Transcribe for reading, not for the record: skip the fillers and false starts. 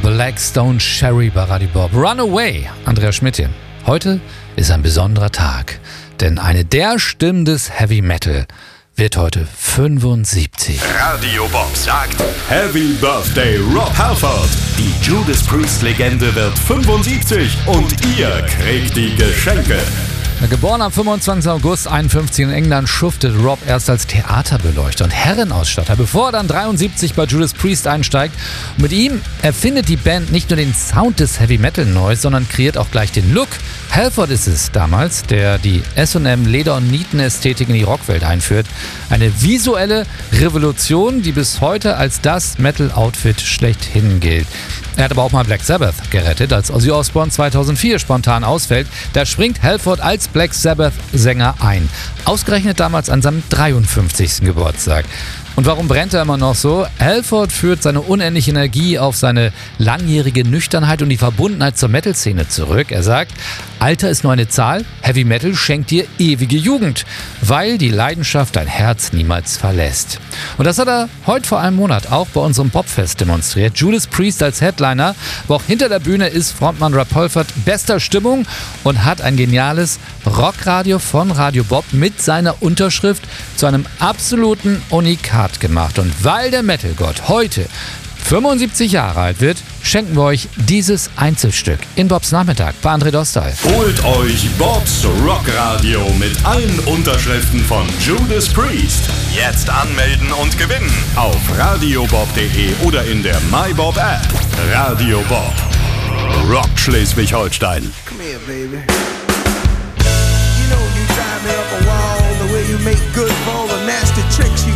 Black Stone Cherry bei Radio Bob. Runaway, Andreas Schmidt hier. Heute ist ein besonderer Tag, denn eine der Stimmen des Heavy Metal wird heute 75. Radio Bob sagt Happy Birthday Rob Halford. Die Judas Priest-Legende wird 75 und ihr kriegt die Geschenke. Geboren am 25. August 51 in England, schuftet Rob erst als Theaterbeleuchter und Herrenausstatter, bevor er dann 73 bei Judas Priest einsteigt. Und mit ihm erfindet die Band nicht nur den Sound des Heavy Metal neu, sondern kreiert auch gleich den Look. Halford ist es damals, der die S&M Leder- und Nietenästhetik in die Rockwelt einführt. Eine visuelle Revolution, die bis heute als das Metal-Outfit schlechthin gilt. Er hat aber auch mal Black Sabbath gerettet, als Ozzy Osbourne 2004 spontan ausfällt. Da springt Halford als Black Sabbath-Sänger ein. Ausgerechnet damals an seinem 53. Geburtstag. Und warum brennt er immer noch so? Halford führt seine unendliche Energie auf seine langjährige Nüchternheit und die Verbundenheit zur Metal-Szene zurück. Er sagt, Alter ist nur eine Zahl, Heavy Metal schenkt dir ewige Jugend, weil die Leidenschaft dein Herz niemals verlässt. Und das hat er heute vor einem Monat auch bei unserem Popfest demonstriert. Judas Priest als Headliner, aber auch hinter der Bühne ist Frontmann Rob Halford bester Stimmung und hat ein geniales Rockradio von Radio Bob mit seiner Unterschrift zu einem absoluten Unikat gemacht. Und weil der Metalgott heute 75 Jahre alt wird, schenken wir euch dieses Einzelstück in Bobs Nachmittag bei André Dostal. Holt euch Bobs Rockradio mit allen Unterschriften von Judas Priest. Jetzt anmelden und gewinnen auf radiobob.de oder in der MyBob App. Radio Bob. Rock Schleswig-Holstein. Come here, baby. You know you drive me up a wall, the way you make good for all the nasty tricks you